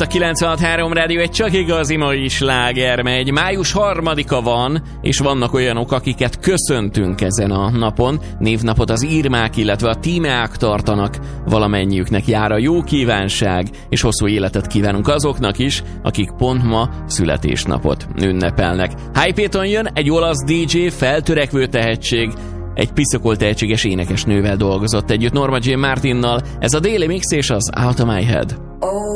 a 96.3 Rádió, egy csak igazi mai sláger megy. Május 3-a van, és vannak olyanok, akiket köszöntünk ezen a napon. Névnapot az Irmák, illetve a Tímeák tartanak. Valamennyiüknek jár a jó kívánság, és hosszú életet kívánunk azoknak is, akik pont ma születésnapot ünnepelnek. Hypéton jön egy olasz DJ, feltörekvő tehetség, egy piszokol tehetséges énekesnővel dolgozott együtt, Norma Jean Martinnal. Ez a Daily Mix és az Out of My Head.